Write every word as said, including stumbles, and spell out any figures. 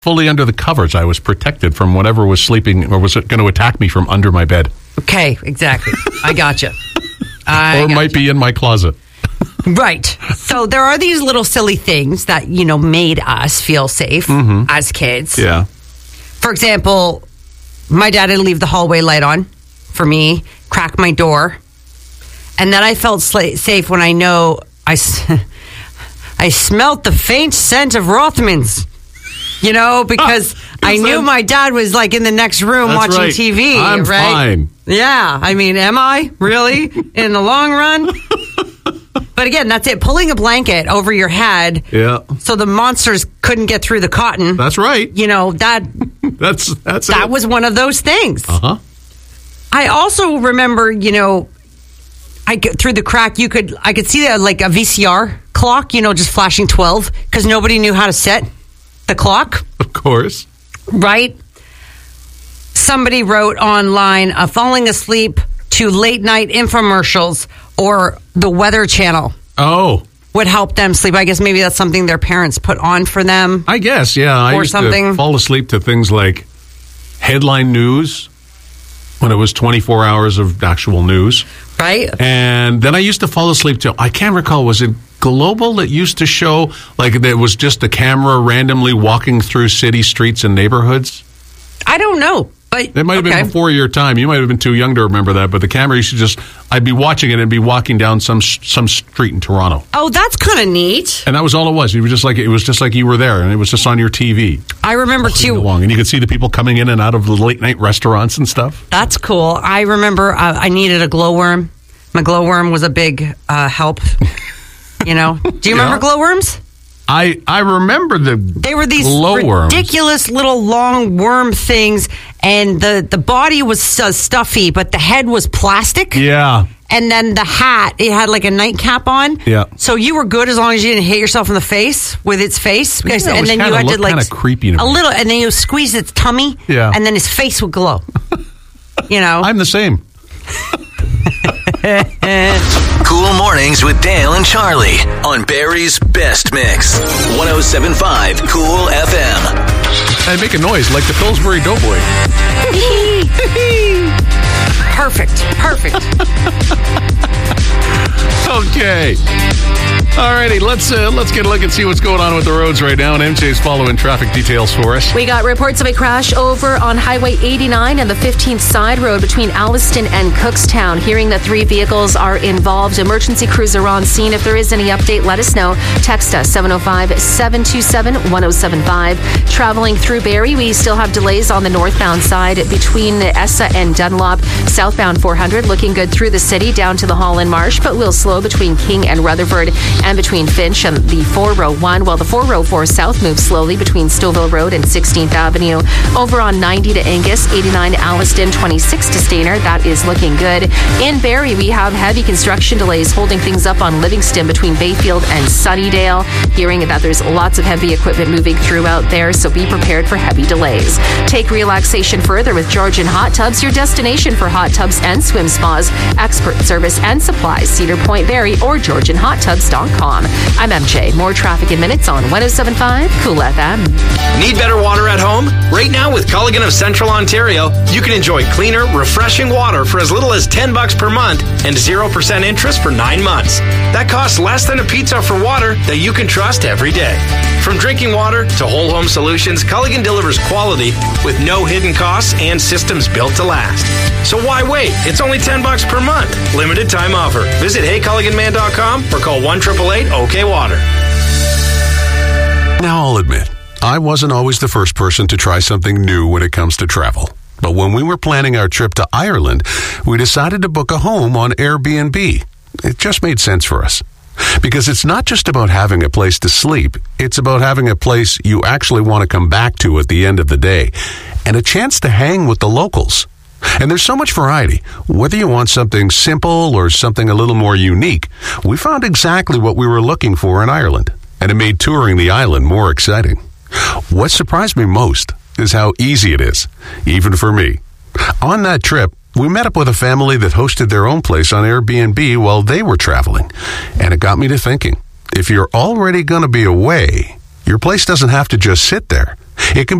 fully under the covers. I was protected from whatever was sleeping or was going to attack me from under my bed. Okay, exactly. I gotcha. I or gotcha. might be in my closet. Right. So there are these little silly things that, you know, made us feel safe mm-hmm. as kids. Yeah. For example, my dad would leave the hallway light on for me, crack my door. And then I felt sl- safe when I know I, I smelt the faint scent of Rothmans. You know, because ah, I knew that, my dad was like in the next room watching right. T V. I'm right? fine. Yeah. I mean, am I really in the long run? But again, that's it. Pulling a blanket over your head. Yeah. So the monsters couldn't get through the cotton. That's right. You know, that that's that's that it. was one of those things. Uh-huh. I also remember, you know, I could, through the crack, you could I could see that like a V C R clock, you know, just flashing twelve because nobody knew how to set the clock. Of course. Right? Somebody wrote online, uh, falling asleep to late night infomercials or the Weather Channel. Oh. Would help them sleep. I guess maybe that's something their parents put on for them. I guess, yeah. I or used something. to fall asleep to things like headline news when it was twenty-four hours of actual news. Right. And then I used to fall asleep to, I can't recall, was it Global that used to show, like, there was just a camera randomly walking through city streets and neighborhoods? I don't know. But, it might have okay. been before your time. You might have been too young to remember that. But the camera used to just, I'd be watching it and be walking down some some street in Toronto. Oh, that's kind of neat. And that was all it was. It was just like it was just like you were there, and it was just on your T V. I remember too. Along, and you could see the people coming in and out of the late night restaurants and stuff. That's cool. I remember uh, I needed a glowworm. My glowworm was a big uh, help. You know, do you remember yeah. glowworms? I I remember the they were these glowworms. Ridiculous little long worm things, and the the body was uh, stuffy, but the head was plastic. Yeah. And then the hat, it had like a nightcap on. Yeah. So you were good as long as you didn't hit yourself in the face with its face. Yeah, and then you had to like creepy to a me. little, and then you squeeze its tummy. Yeah. And then his face would glow. You know. I'm the same. Cool Mornings with Dale and Charlie on Barrie's Best Mix. one oh seven point five Cool F M. I make a noise like the Pillsbury Doughboy. Perfect. Perfect. Okay. Alrighty, let's uh, let's get a look and see what's going on with the roads right now. And M J's following traffic details for us. We got reports of a crash over on Highway eighty-nine and the fifteenth side road between Alliston and Cookstown. Hearing that three vehicles are involved. Emergency crews are on scene. If there is any update, let us know. Text us seven oh five, seven two seven, one oh seven five. Traveling through Barrie, we still have delays on the northbound side between Essa and Dunlop. Southbound four hundred looking good through the city down to the Holland Marsh, but will slow between King and Rutherford and between Finch and the four oh one, while the four oh four south moves slowly between Stouffville Road and sixteenth Avenue. Over on ninety to Angus, eighty-nine Alliston, twenty-six to Stainer. That is looking good. In Barrie, we have heavy construction delays holding things up on Livingston between Bayfield and Sunnydale. Hearing that there's lots of heavy equipment moving through out there, so be prepared for heavy delays. Take relaxation further with Georgian Hot Tubs, your destination for hot tubs and swim spas, expert service and supplies, Cedar Point, Barrie, or georgian hot tubs dot com. I'm M J. More traffic in minutes on one oh seven point five Cool F M. Need better water at home? Right now with Culligan of Central Ontario, you can enjoy cleaner, refreshing water for as little as ten bucks per month and zero percent interest for nine months. That costs less than a pizza for water that you can trust every day. From drinking water to whole home solutions, Culligan delivers quality with no hidden costs and systems built to last. So why wait? It's only ten bucks per month. Limited time offer. Visit hey culligan man dot com or call one eight eight eight OK Water. Now I'll admit, I wasn't always the first person to try something new when it comes to travel. But when we were planning our trip to Ireland, we decided to book a home on Airbnb. It just made sense for us. Because it's not just about having a place to sleep, it's about having a place you actually want to come back to at the end of the day, and a chance to hang with the locals. And there's so much variety. Whether you want something simple or something a little more unique, we found exactly what we were looking for in Ireland, and it made touring the island more exciting. What surprised me most is how easy it is, even for me. On that trip, we met up with a family that hosted their own place on Airbnb while they were traveling, and it got me to thinking, if you're already going to be away, your place doesn't have to just sit there. It can be